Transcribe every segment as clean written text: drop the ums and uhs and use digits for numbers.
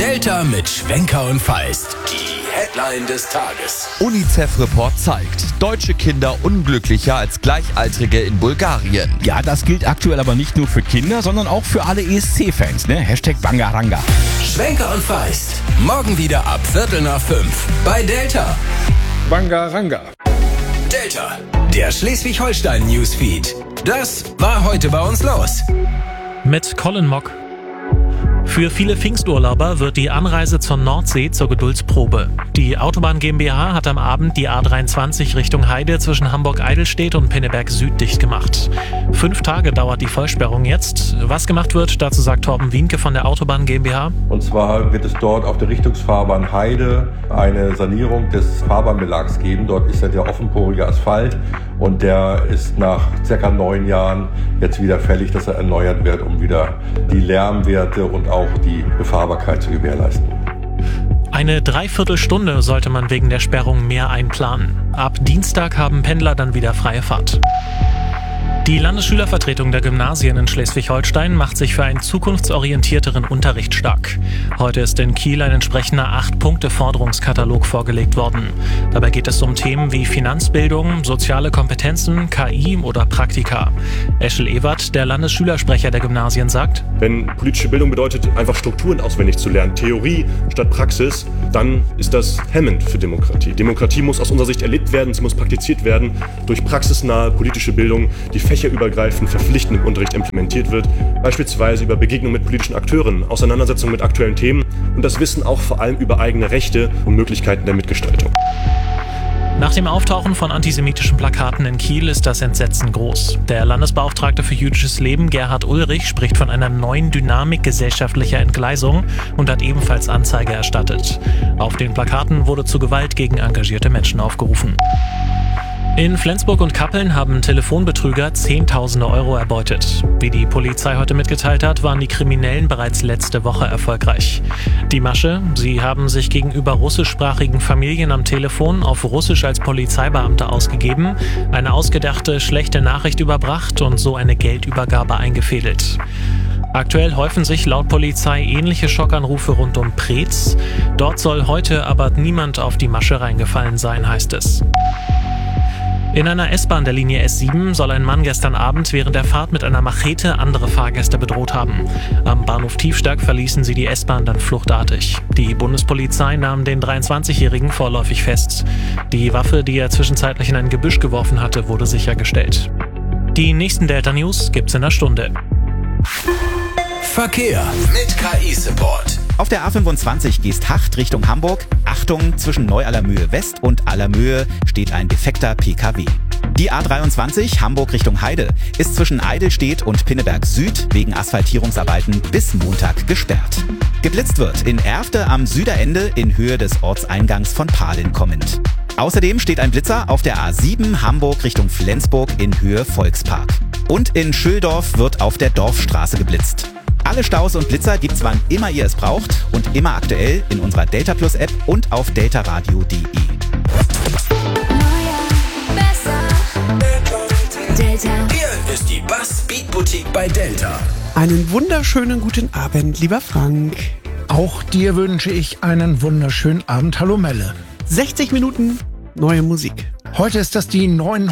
Delta mit Schwenker und Feist. Die Headline des Tages. UNICEF-Report zeigt, deutsche Kinder unglücklicher als Gleichaltrige in Bulgarien. Ja, das gilt aktuell aber nicht nur für Kinder, sondern auch für alle ESC-Fans, ne? Hashtag Bangaranga. Schwenker und Feist. Morgen wieder ab 4:45 bei Delta. Bangaranga. Delta, der Schleswig-Holstein-Newsfeed. Das war heute bei uns los. Mit Colin Mock. Für viele Pfingsturlauber wird die Anreise zur Nordsee zur Geduldsprobe. Die Autobahn GmbH hat am Abend die A23 Richtung Heide zwischen Hamburg-Eidelstedt und Pinneberg Süd dicht gemacht. 5 Tage dauert die Vollsperrung jetzt. Was gemacht wird, dazu sagt Torben Wienke von der Autobahn GmbH. Und zwar wird es dort auf der Richtungsfahrbahn Heide eine Sanierung des Fahrbahnbelags geben. Dort ist ja der offenporige Asphalt und der ist nach ca. 9 Jahren jetzt wieder fällig, dass er erneuert wird, um wieder die Lärmwerte und auch die Befahrbarkeit zu gewährleisten. Eine Dreiviertelstunde sollte man wegen der Sperrung mehr einplanen. Ab Dienstag haben Pendler dann wieder freie Fahrt. Die Landesschülervertretung der Gymnasien in Schleswig-Holstein macht sich für einen zukunftsorientierteren Unterricht stark. Heute ist in Kiel ein entsprechender 8-Punkte-Forderungskatalog vorgelegt worden. Dabei geht es um Themen wie Finanzbildung, soziale Kompetenzen, KI oder Praktika. Eschel Ewert, der Landesschülersprecher der Gymnasien, sagt: Wenn politische Bildung bedeutet, einfach Strukturen auswendig zu lernen, Theorie statt Praxis, dann ist das hemmend für Demokratie. Demokratie muss aus unserer Sicht erlebt werden, sie muss praktiziert werden durch praxisnahe politische Bildung, die fächerübergreifend verpflichtend im Unterricht implementiert wird, beispielsweise über Begegnung mit politischen Akteuren, Auseinandersetzung mit aktuellen Themen und das Wissen auch vor allem über eigene Rechte und Möglichkeiten der Mitgestaltung. Nach dem Auftauchen von antisemitischen Plakaten in Kiel ist das Entsetzen groß. Der Landesbeauftragte für jüdisches Leben, Gerhard Ulrich, spricht von einer neuen Dynamik gesellschaftlicher Entgleisung und hat ebenfalls Anzeige erstattet. Auf den Plakaten wurde zu Gewalt gegen engagierte Menschen aufgerufen. In Flensburg und Kappeln haben Telefonbetrüger Zehntausende Euro erbeutet. Wie die Polizei heute mitgeteilt hat, waren die Kriminellen bereits letzte Woche erfolgreich. Die Masche: Sie haben sich gegenüber russischsprachigen Familien am Telefon auf Russisch als Polizeibeamte ausgegeben, eine ausgedachte schlechte Nachricht überbracht und so eine Geldübergabe eingefädelt. Aktuell häufen sich laut Polizei ähnliche Schockanrufe rund um Preetz. Dort soll heute aber niemand auf die Masche reingefallen sein, heißt es. In einer S-Bahn der Linie S7 soll ein Mann gestern Abend während der Fahrt mit einer Machete andere Fahrgäste bedroht haben. Am Bahnhof Tiefstack verließen sie die S-Bahn dann fluchtartig. Die Bundespolizei nahm den 23-Jährigen vorläufig fest. Die Waffe, die er zwischenzeitlich in ein Gebüsch geworfen hatte, wurde sichergestellt. Die nächsten Delta-News gibt's in einer Stunde. Verkehr mit KI-Support. Auf der A25 Geesthacht Richtung Hamburg. Achtung, zwischen Neu-Allermöhe West und Allermöhe steht ein defekter PKW. Die A23 Hamburg Richtung Heide ist zwischen Eidelstedt und Pinneberg Süd wegen Asphaltierungsarbeiten bis Montag gesperrt. Geblitzt wird in Erfte am Süderende in Höhe des Ortseingangs von Pahlen kommend. Außerdem steht ein Blitzer auf der A7 Hamburg Richtung Flensburg in Höhe Volkspark. Und in Schöldorf wird auf der Dorfstraße geblitzt. Alle Staus und Blitzer gibt's wann immer ihr es braucht und immer aktuell in unserer Delta Plus App und auf deltaradio.de. Hier ist die Bass Beat Boutique bei Delta. Einen wunderschönen guten Abend, lieber Frank. Auch dir wünsche ich einen wunderschönen Abend. Hallo Melle. 60 Minuten neue Musik. Heute ist das die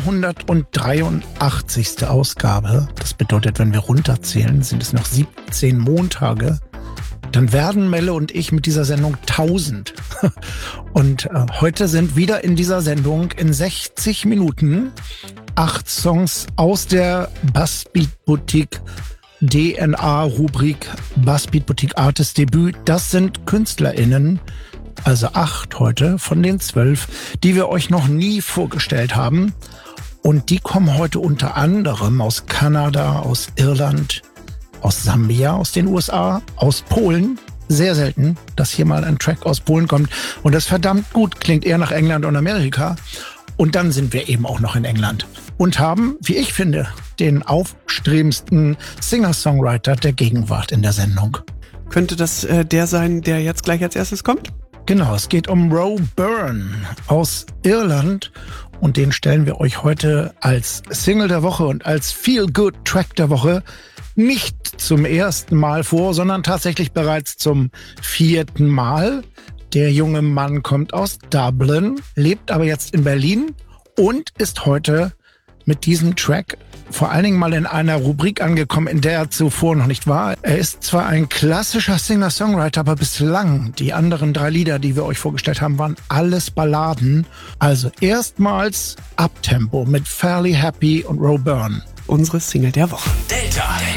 983. Ausgabe. Das bedeutet, wenn wir runterzählen, sind es noch 17 Montage. Dann werden Melle und ich mit dieser Sendung 1000. Und heute sind wieder in dieser Sendung in 60 Minuten 8 Songs aus der Bass Beat Boutique DNA-Rubrik Bass Beat Boutique Artist Debüt. Das sind KünstlerInnen, also 8 heute von den 12, die wir euch noch nie vorgestellt haben. Und die kommen heute unter anderem aus Kanada, aus Irland, aus Sambia, aus den USA, aus Polen. Sehr selten, dass hier mal ein Track aus Polen kommt. Und das verdammt gut, klingt eher nach England und Amerika. Und dann sind wir eben auch noch in England. Und haben, wie ich finde, den aufstrebendsten Singer-Songwriter der Gegenwart in der Sendung. Könnte das der sein, der jetzt gleich als erstes kommt? Genau, es geht um Roe Byrne aus Irland und den stellen wir euch heute als Single der Woche und als Feel-Good-Track der Woche nicht zum ersten Mal vor, sondern tatsächlich bereits zum 4. Mal. Der junge Mann kommt aus Dublin, lebt aber jetzt in Berlin und ist heute mit diesem Track vor allen Dingen mal in einer Rubrik angekommen, in der er zuvor noch nicht war. Er ist zwar ein klassischer Singer-Songwriter, aber bislang die anderen 3 Lieder, die wir euch vorgestellt haben, waren alles Balladen. Also erstmals Uptempo mit Fairly Happy und Roe Byrne. Unsere Single der Woche.